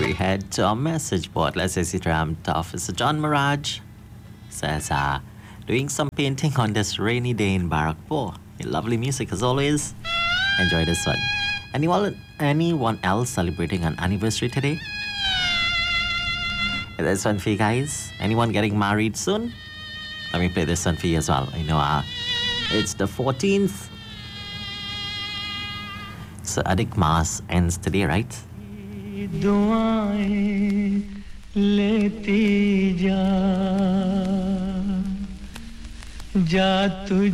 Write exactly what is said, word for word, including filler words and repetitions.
we head to our message board. Let's say sit around Officer John Mirage says, uh, doing some painting on this rainy day in Barakpur. Lovely music as always. Enjoy this one. Anyone, anyone else celebrating an anniversary today? This one for you guys. Anyone getting married soon? Let me play this one for you as well. I know uh, it's the fourteenth. So Adhik Maas ends today, right? दुआएं लेती जा जा तू